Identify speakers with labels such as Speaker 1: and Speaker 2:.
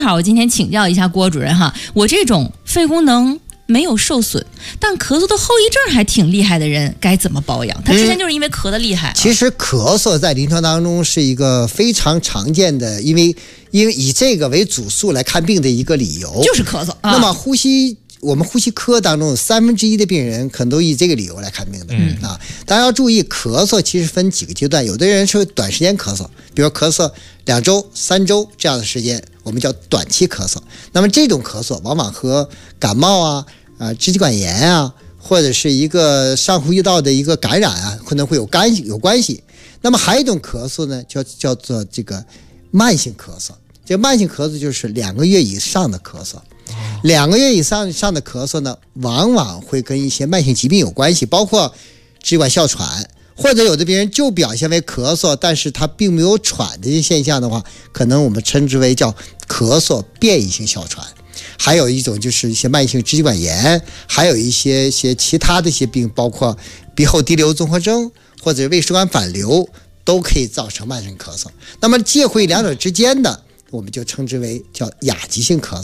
Speaker 1: 好，我今天请教一下郭主任哈，我这种肺功能没有受损，但咳嗽的后遗症还挺厉害的人该怎么保养？他之前就是因为咳得厉害
Speaker 2: 其实咳嗽在临床当中是一个非常常见的，因为以这个为主诉来看病的一个理由，
Speaker 1: 就是咳嗽。
Speaker 2: 那么我们呼吸科当中有1/3的病人可能都以这个理由来看病的。大家要注意，咳嗽其实分几个阶段，有的人是短时间咳嗽，比如咳嗽2周、3周这样的时间，我们叫短期咳嗽。那么这种咳嗽往往和感冒支气管炎或者是一个上呼吸道的一个感染可能会有关系。那么还有一种咳嗽呢，叫做这个慢性咳嗽。这个慢性咳嗽就是2个月以上的咳嗽。2个月以上的咳嗽呢，往往会跟一些慢性疾病有关系，包括支气管哮喘，或者有的病人就表现为咳嗽，但是他并没有喘的这些现象的话，可能我们称之为叫咳嗽变异性哮喘。还有一种就是一些慢性支气管炎，还有一些其他的一些病，包括鼻后滴流综合征或者胃食管反流，都可以造成慢性咳嗽。那么介乎于两者之间的，我们就称之为叫亚急性咳嗽。